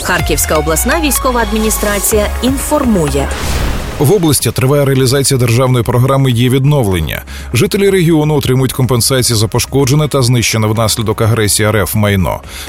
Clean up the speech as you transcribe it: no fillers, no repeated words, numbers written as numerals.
Харківська обласна військова адміністрація інформує. В області триває реалізація державної програми «Є відновлення». Жителі регіону отримують компенсації за пошкоджене та знищене внаслідок агресії РФ майно.